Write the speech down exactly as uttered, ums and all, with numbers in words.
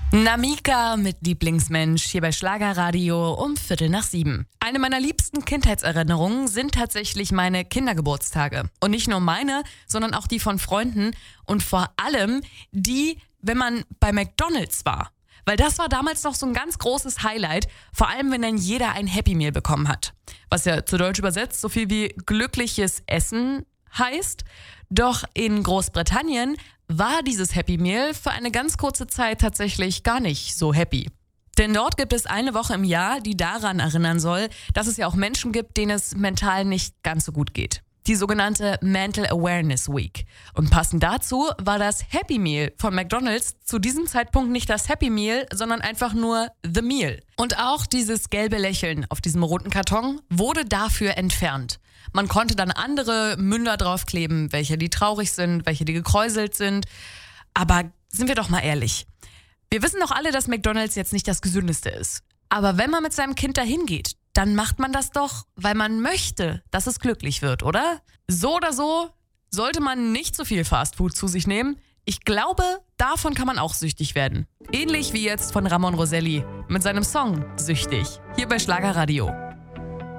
Namika mit Lieblingsmensch hier bei Schlagerradio um Viertel nach sieben. Eine meiner liebsten Kindheitserinnerungen sind tatsächlich meine Kindergeburtstage. Und nicht nur meine, sondern auch die von Freunden und vor allem die, wenn man bei McDonald's war. Weil das war damals noch so ein ganz großes Highlight, vor allem wenn dann jeder ein Happy Meal bekommen hat. Was ja zu Deutsch übersetzt so viel wie glückliches Essen heißt. Doch in Großbritannien war dieses Happy Meal für eine ganz kurze Zeit tatsächlich gar nicht so happy. Denn dort gibt es eine Woche im Jahr, die daran erinnern soll, dass es ja auch Menschen gibt, denen es mental nicht ganz so gut geht. Die sogenannte Mental Awareness Week. Und passend dazu war das Happy Meal von McDonald's zu diesem Zeitpunkt nicht das Happy Meal, sondern einfach nur The Meal. Und auch dieses gelbe Lächeln auf diesem roten Karton wurde dafür entfernt. Man konnte dann andere Münder draufkleben, welche die traurig sind, welche die gekräuselt sind. Aber sind wir doch mal ehrlich. Wir wissen doch alle, dass McDonald's jetzt nicht das Gesündeste ist. Aber wenn man mit seinem Kind dahin geht, dann macht man das doch, weil man möchte, dass es glücklich wird, oder? So oder so sollte man nicht so viel Fastfood zu sich nehmen. Ich glaube, davon kann man auch süchtig werden. Ähnlich wie jetzt von Ramon Roselli mit seinem Song Süchtig, hier bei Schlagerradio.